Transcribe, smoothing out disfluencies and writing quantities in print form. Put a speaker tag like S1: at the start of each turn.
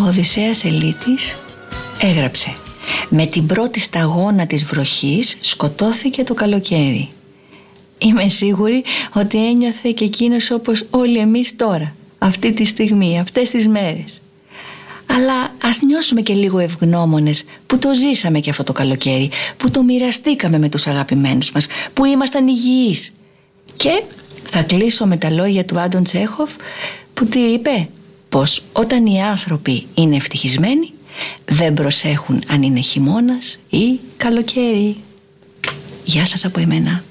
S1: Οδυσσέας Ελίτης έγραψε: «Με την πρώτη σταγόνα της βροχής σκοτώθηκε το καλοκαίρι». Είμαι σίγουρη ότι ένιωθε και εκείνος όπως όλοι εμείς τώρα, αυτή τη στιγμή, αυτές τις μέρες. Αλλά ας νιώσουμε και λίγο ευγνώμονες που το ζήσαμε και αυτό το καλοκαίρι, που το μοιραστήκαμε με τους αγαπημένους μας, που ήμασταν υγιείς. Και θα κλείσω με τα λόγια του Άντων Τσέχοφ, που τι είπε? Πως όταν οι άνθρωποι είναι ευτυχισμένοι δεν προσέχουν αν είναι χειμώνας ή καλοκαίρι. Γεια σας από εμένα.